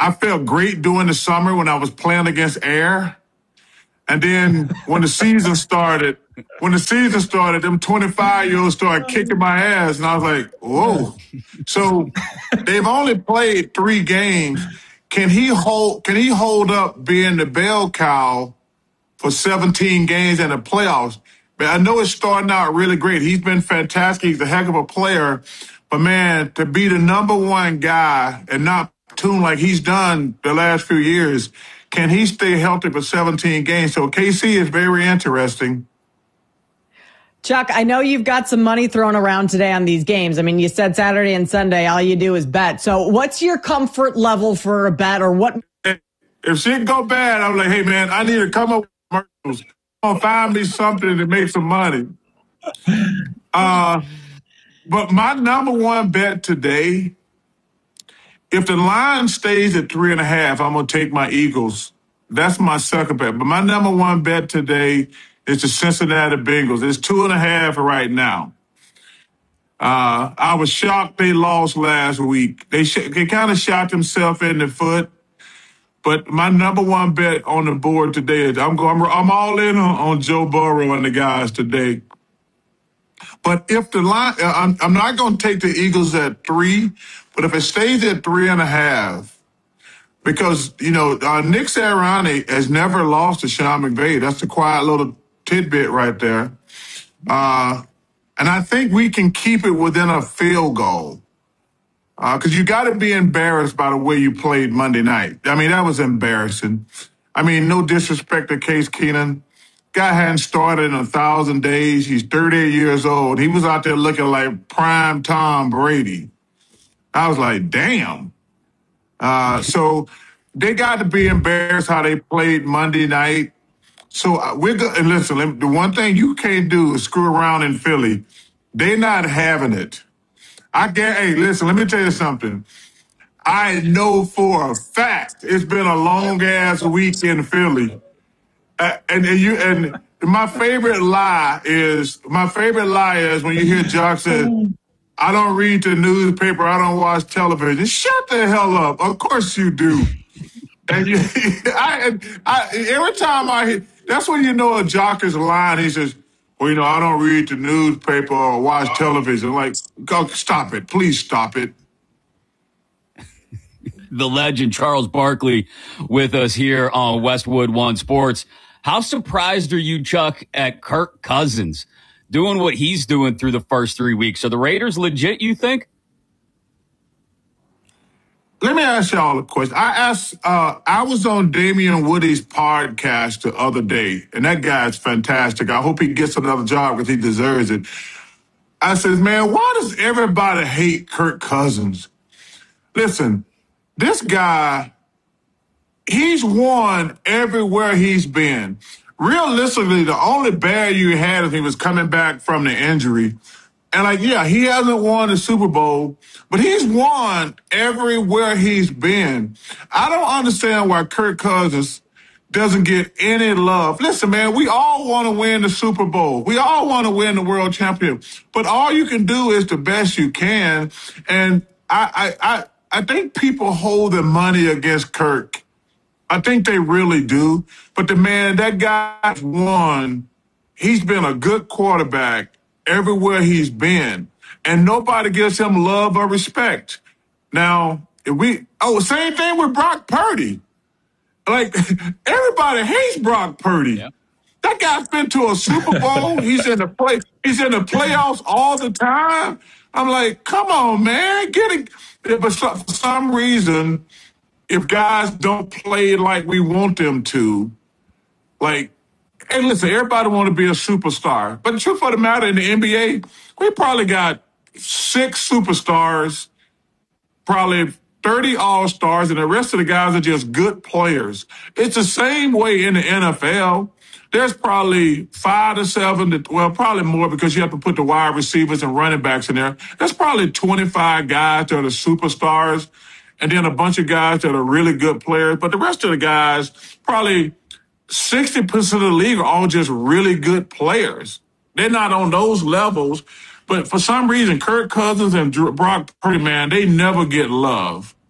I felt great during the summer when I was playing against air. And then when the season started, them 25-year-olds started kicking my ass, and I was like, whoa. So they've only played 3 games. Can he hold up being the bell cow for 17 games in the playoffs? Man, I know it's starting out really great. He's been fantastic. He's a heck of a player. But, man, to be the number one guy and not tune like he's done the last few years, can he stay healthy for 17 games? So KC is very interesting. Chuck, I know you've got some money thrown around today on these games. I mean, you said Saturday and Sunday, all you do is bet. So what's your comfort level for a bet, or what? If shit go bad, I'm like, hey, man, I need to come up with commercials. Find me something to make some money. But my number one bet today, if the line stays at 3.5, I'm going to take my Eagles. That's my second bet. But my number one bet today is the Cincinnati Bengals. It's 2.5 right now. I was shocked they lost last week. They kind of shot themselves in the foot. But my number one bet on the board today is I'm all in on Joe Burrow and the guys today. But if the line, I'm not going to take the Eagles at 3, but if it stays at 3.5, because, Nick Sirianni has never lost to Sean McVay. That's a quiet little tidbit right there. And I think we can keep it within a field goal. Because you got to be embarrassed by the way you played Monday night. I mean, that was embarrassing. I mean, no disrespect to Case Keenum. Guy hadn't started in 1,000 days. He's 38 years old. He was out there looking like prime Tom Brady. I was like, damn. So they got to be embarrassed how they played Monday night. So we're good. And listen, the one thing you can't do is screw around in Philly. They're not having it. Hey, listen, let me tell you something. I know for a fact it's been a long-ass week in Philly. And my favorite lie is when you hear Jock say, I don't read the newspaper, I don't watch television. Shut the hell up. Of course you do. And every time I hear, that's when you know a Jock is lying. He says, well, I don't read the newspaper or watch television. Like, go, stop it. Please stop it. The legend, Charles Barkley, with us here on Westwood One Sports. How surprised are you, Chuck, at Kirk Cousins doing what he's doing through the first 3 weeks? Are the Raiders legit, you think? Let me ask y'all a question. I was on Damian Woody's podcast the other day, and that guy's fantastic. I hope he gets another job because he deserves it. I said, man, why does everybody hate Kirk Cousins? Listen, this guy, he's won everywhere he's been. Realistically, the only bad you had is he was coming back from the injury. And he hasn't won the Super Bowl, but he's won everywhere he's been. I don't understand why Kirk Cousins doesn't get any love. Listen, man, we all want to win the Super Bowl. We all want to win the world championship. But all you can do is the best you can. And I think people hold their money against Kirk. I think they really do. But that guy's won. He's been a good quarterback everywhere he's been, and nobody gives him love or respect. Now, same thing with Brock Purdy. Like, everybody hates Brock Purdy. Yeah. That guy's been to a Super Bowl. He's in the playoffs all the time. I'm like, come on, man, get it. But for some reason, if guys don't play like we want them to, hey, listen, everybody want to be a superstar. But the truth of the matter, in the NBA, we probably got 6 superstars, probably 30 all-stars, and the rest of the guys are just good players. It's the same way in the NFL. There's probably 5 to 7, probably more because you have to put the wide receivers and running backs in there. There's probably 25 guys that are superstars, and then a bunch of guys that are really good players. But the rest of the guys, probably 60% of the league are all just really good players. They're not on those levels. But for some reason, Kirk Cousins and Brock Purdy, man, they never get love.